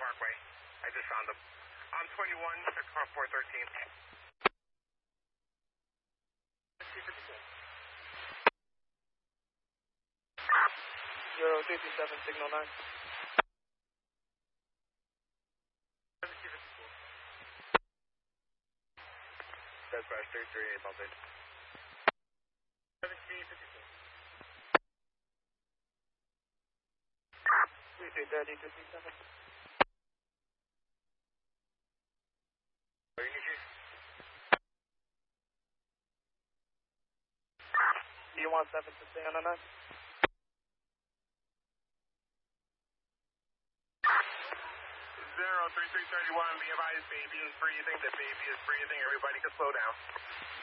Parkway. I just found them. I'm 21, car 413. 0327, signal 9. Dispatch 338, Bump it. 3330, 57. Where you need Do you want 7 to stay on a 9? 03331, be advised, baby is breathing. The baby is breathing. Everybody can slow down.